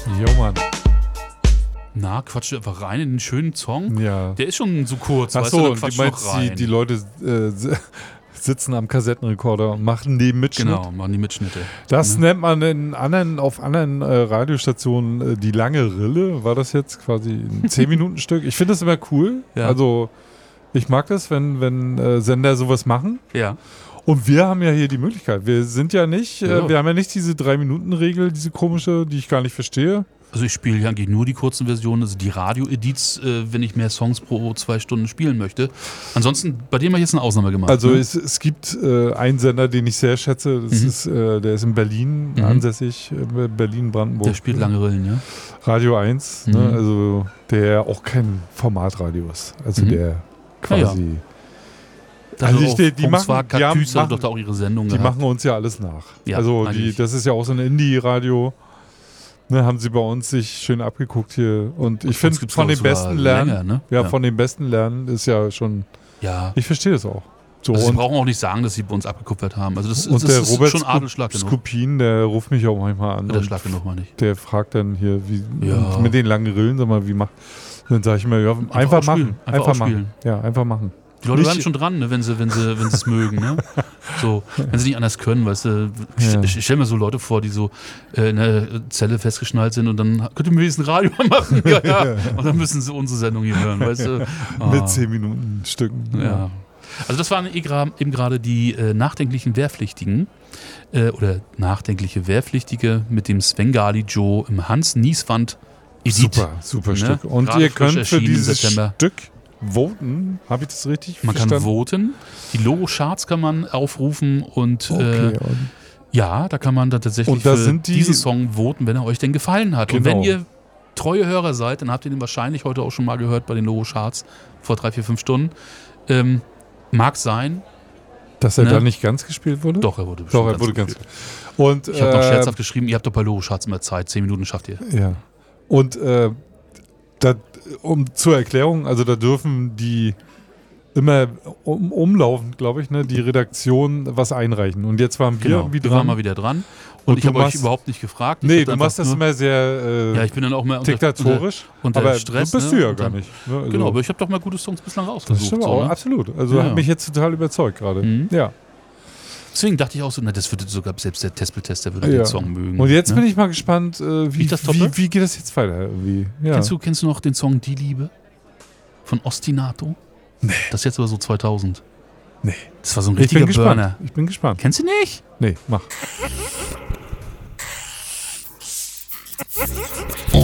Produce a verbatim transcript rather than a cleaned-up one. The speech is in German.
Jo, Mann. Na, quatsch einfach rein in den schönen Song. Ja. Der ist schon so kurz, Ach weißt so, du, da und quatsch du noch meinst, rein. die, die Leute äh, sitzen am Kassettenrekorder und machen den Mitschnitt. Genau, machen die Mitschnitte. Das ne? nennt man in anderen, auf anderen äh, Radiostationen äh, die lange Rille. War das jetzt quasi ein zehn Minuten Stück? Ich finde das immer cool. Ja. Also ich mag das, wenn, wenn äh, Sender sowas machen. Ja. Und wir haben ja hier die Möglichkeit. Wir sind ja nicht, äh, Ja. wir haben ja nicht diese drei Minuten Regel, diese komische, die ich gar nicht verstehe. Also ich spiele ja eigentlich nur die kurzen Versionen, also die Radio-Edits, äh, wenn ich mehr Songs pro zwei Stunden spielen möchte. Ansonsten, bei dem habe ich jetzt eine Ausnahme gemacht. Also ne? es, es gibt äh, einen Sender, den ich sehr schätze. Das Mhm. ist, äh, der ist in Berlin Mhm. ansässig, äh, Berlin-Brandenburg. Der spielt lange Rillen, ja. Radio eins, Mhm. ne? Also der auch kein Formatradio ist. Also Mhm. der quasi... Da Also also ich- auch die- die Bums machen- war die haben- Kaktus, hat machen- doch da auch ihre Sendung Die gehabt. machen uns ja alles nach. Ja, also die, eigentlich. das ist ja auch so ein Indie-Radio. Ne, haben sie bei uns sich schön abgeguckt hier. Und ich Uns finde, gibt's, von glaub ich, den besten sogar lernen, länger, ne? ja, Ja. von den besten lernen ist ja schon, Ja. ich verstehe das auch. So, Also sie und, brauchen auch nicht sagen, dass sie bei uns abgekupfert haben. Also das, und das der ist Robert schon Sku- Adelsschlag genug. Skupin, der ruft mich auch manchmal an. Der und Schlag genug mal nicht. Der fragt dann hier, wie Ja. mit den langen Rillen, sag mal, wie macht. Dann sage ich immer, ja, einfach, ausspielen. machen. Einfach Einfach, ausspielen. machen. Ja, einfach machen. Die Leute Nicht- bleiben schon dran, ne, wenn sie wenn sie, wenn sie es mögen. Ne? So, wenn sie nicht anders können, weißt du. Ich, Ja. ich, ich stelle mir so Leute vor, die so äh, in der Zelle festgeschnallt sind und dann könnt ihr mir wenigstens ein Radio machen. Ja, ja. Und dann müssen sie unsere Sendung hier hören, weißt du. Ah. Mit zehn Minuten Stücken. Ja. Also das waren eben gerade die äh, nachdenklichen Wehrpflichtigen äh, oder nachdenkliche Wehrpflichtige mit dem Svengali Joe im Hans Nieswand Edit. Super, super Ne? Stück. Und Gerade ihr frisch könnt für erschienen im dieses September. Stück voten. Habe ich das richtig Man kann verstanden? voten, die Logo-Charts kann man aufrufen und Okay, äh, und ja, da kann man dann tatsächlich Und da für sind die- diesen Song voten, wenn er euch denn gefallen hat. Und Genau. wenn ihr treue Hörer seid, dann habt ihr den wahrscheinlich heute auch schon mal gehört bei den Logo-Charts vor drei, vier, fünf Stunden. Ähm, mag sein, dass er ne? da nicht ganz gespielt wurde? doch, er wurde bestimmt Doch, er ganz wurde ganz. gespielt. Und, Ich habe noch äh, scherzhaft geschrieben, ihr habt doch bei Logo-Charts immer Zeit, zehn Minuten schafft ihr. Ja. Und äh, da, um zur Erklärung, also da dürfen die immer um, umlaufend, glaube ich, ne, die Redaktion was einreichen. Und jetzt waren wir Genau, irgendwie wir waren dran. mal wieder dran. Und, Und ich du habe euch machst- überhaupt nicht gefragt. Ich Nee, hab du einfach machst das nur, immer sehr äh, Ja, ich bin dann auch mal unter, diktatorisch. unter, aber unter Stress. so bist ne? du ja Und gar dann- nicht. Ne? Also, Genau, aber ich habe doch mal gute Songs bislang das rausgesucht. stimmt So, auch, ne? absolut. Also Ja. hat mich jetzt total überzeugt gerade. Mhm. Ja. Deswegen dachte ich auch so, na, das würde sogar selbst der Testbetester würde Ja. den Song mögen. Und jetzt ne? bin ich mal gespannt, äh, wie, Liegt das toppe? wie, wie geht das jetzt weiter? Irgendwie? Ja. Kennst du, kennst du noch den Song Die Liebe von Ostinato? Nee. Das ist jetzt aber so zweitausend. Nee. Das war so ein Ich bin richtiger gespannt. Burner. Ich bin gespannt. Kennst du nicht? Nee, mach.